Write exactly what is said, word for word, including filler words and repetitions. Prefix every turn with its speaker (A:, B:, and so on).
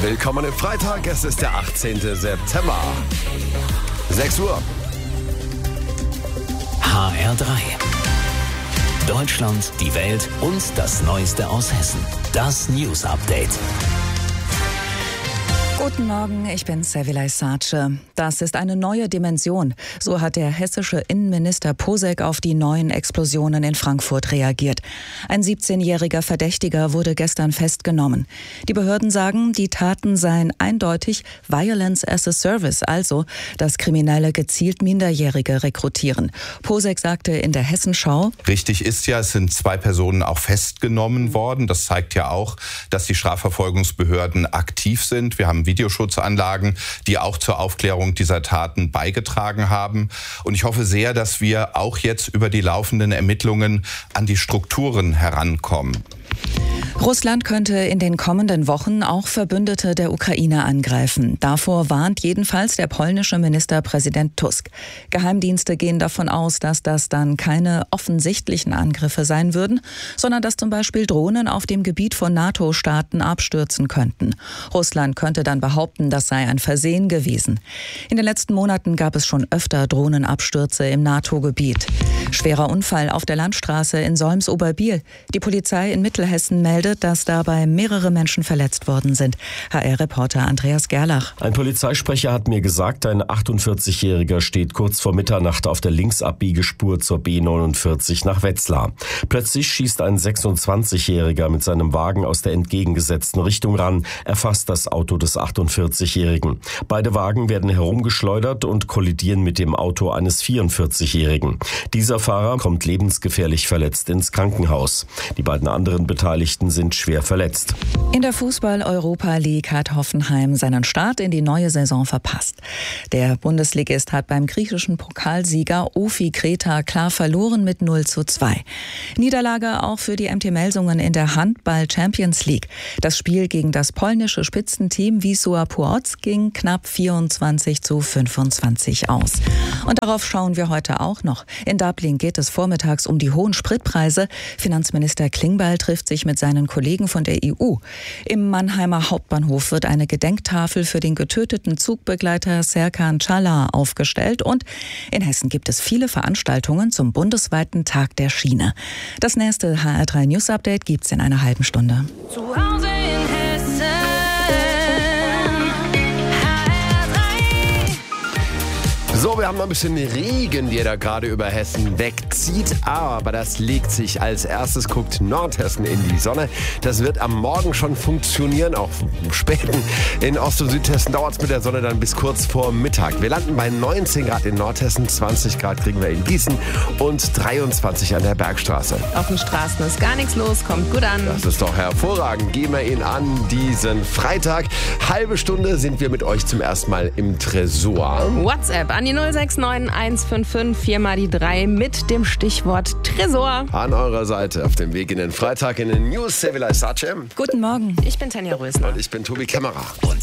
A: Willkommen im Freitag, es ist der achtzehnten September. sechs Uhr.
B: H R drei. Deutschland, die Welt und das Neueste aus Hessen. Das News Update.
C: Guten Morgen, ich bin Sevilay Sace. Das ist eine neue Dimension. So hat der hessische Innenminister Posek auf die neuen Explosionen in Frankfurt reagiert. Ein siebzehnjähriger Verdächtiger wurde gestern festgenommen. Die Behörden sagen, die Taten seien eindeutig Violence as a Service, also dass Kriminelle gezielt Minderjährige rekrutieren. Posek sagte in der Hessenschau:
D: Richtig ist ja, es sind zwei Personen auch festgenommen worden. Das zeigt ja auch, dass die Strafverfolgungsbehörden aktiv sind. Wir haben Videoschutzanlagen, die auch zur Aufklärung dieser Taten beigetragen haben. Und ich hoffe sehr, dass wir auch jetzt über die laufenden Ermittlungen an die Strukturen herankommen.
C: Russland könnte in den kommenden Wochen auch Verbündete der Ukraine angreifen. Davor warnt jedenfalls der polnische Ministerpräsident Tusk. Geheimdienste gehen davon aus, dass das dann keine offensichtlichen Angriffe sein würden, sondern dass zum Beispiel Drohnen auf dem Gebiet von NATO-Staaten abstürzen könnten. Russland könnte dann behaupten, das sei ein Versehen gewesen. In den letzten Monaten gab es schon öfter Drohnenabstürze im NATO-Gebiet. Schwerer Unfall auf der Landstraße in Solms-Oberbiel. Die Polizei in Mittelhessen meldet, dass dabei mehrere Menschen verletzt worden sind. H R-Reporter Andreas Gerlach.
E: Ein Polizeisprecher hat mir gesagt, ein achtundvierzigjähriger steht kurz vor Mitternacht auf der Linksabbiegespur zur B neunundvierzig nach Wetzlar. Plötzlich schießt ein sechsundzwanzigjähriger mit seinem Wagen aus der entgegengesetzten Richtung ran, erfasst das Auto des achtundvierzigjährigen. Beide Wagen werden herumgeschleudert und kollidieren mit dem Auto eines vierundvierzigjährigen. Dieser Fahrer kommt lebensgefährlich verletzt ins Krankenhaus. Die beiden anderen Beteiligten sind schwer verletzt.
C: In der Fußball-Europa League hat Hoffenheim seinen Start in die neue Saison verpasst. Der Bundesligist hat beim griechischen Pokalsieger Ofi Kreta klar verloren mit null zu zwei. Niederlage auch für die M T Melsungen in der Handball-Champions League. Das Spiel gegen das polnische Spitzenteam Wisła Płock ging knapp vierundzwanzig zu fünfundzwanzig aus. Und darauf schauen wir heute auch noch. In Dublin geht es vormittags um die hohen Spritpreise. Finanzminister Klingbeil trifft sich mit seinen Kollegen von der E U. Im Mannheimer Hauptbahnhof wird eine Gedenktafel für den getöteten Zugbegleiter Serkan Çağlar aufgestellt und in Hessen gibt es viele Veranstaltungen zum bundesweiten Tag der Schiene. Das nächste H R drei News Update gibt's in einer halben Stunde.
F: Zu Hause in Hessen.
A: So, wir haben noch ein bisschen Regen, der da gerade über Hessen wegzieht, aber das legt sich. Als erstes guckt Nordhessen in die Sonne. Das wird am Morgen schon funktionieren, auch im Späten. In Ost- und Südhessen dauert es mit der Sonne dann bis kurz vor Mittag. Wir landen bei neunzehn Grad in Nordhessen, zwanzig Grad kriegen wir in Gießen und dreiundzwanzig an der Bergstraße.
F: Auf den Straßen ist gar nichts los, kommt gut an.
A: Das ist doch hervorragend. Gehen wir ihn an diesen Freitag. Halbe Stunde sind wir mit euch zum ersten Mal im Tresor.
F: WhatsApp an die null sechs neun eins fünf fünf vier mal die drei mit dem Stichwort Tresor.
A: An eurer Seite auf dem Weg in den Freitag in den News. Sevilay Sace.
C: Guten Morgen.
F: Ich bin Tanja Rösner.
A: Und ich bin Tobi Kämmerer.
B: Und